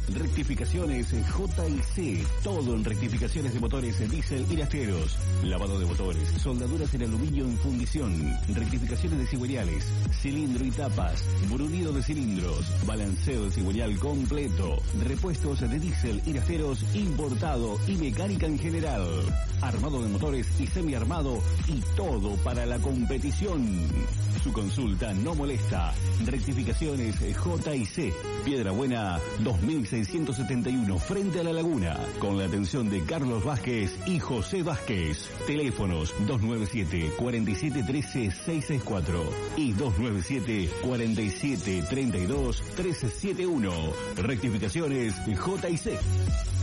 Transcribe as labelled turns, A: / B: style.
A: Rectificaciones J&C. Todo en rectificaciones de motores diésel y rastreros. Lavado de motores, soldaduras en aluminio en fundición, rectificaciones de cigüeñales, cilindro y tapas, brulido de cilindros, balanceo de cigüeñal completo, repuestos de diésel y rastreros importado y mecánica en general. Armado de motores y semiarmado y todo para la competición. Su consulta no molesta. Rectificaciones J&C. Piedra Buena 2671 frente a la laguna. Con la atención de Carlos Vázquez y José Vázquez. Teléfonos 297-4713-664 y 297-4732-371. Rectificaciones J&C.